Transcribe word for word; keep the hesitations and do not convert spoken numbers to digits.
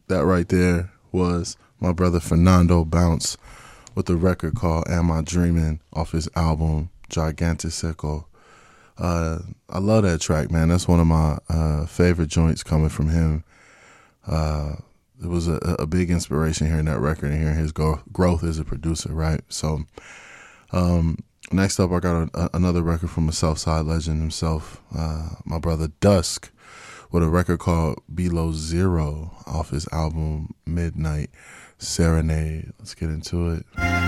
That right there was my brother Fernando Bounce with a record called Am I Dreaming off his album Gigantesco. Uh, I love that track, man. That's one of my uh, favorite joints coming from him. Uh, it was a, a big inspiration hearing that record and hearing his go- growth as a producer, right? So um, next up, I got a, a, another record from a Southside legend himself, uh, my brother Dusk, with a record called Below Zero off his album Midnight Serenade. Let's get into it.